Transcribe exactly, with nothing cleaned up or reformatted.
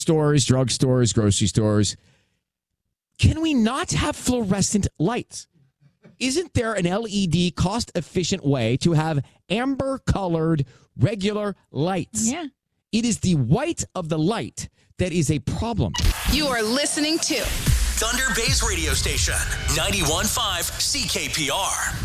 stores, drugstores, grocery stores. Can we not have fluorescent lights? Isn't there an L E D cost-efficient way to have amber-colored regular lights? Yeah. It is the white of the light that is a problem. You are listening to Thunder Bay's radio station, ninety-one point five C K P R.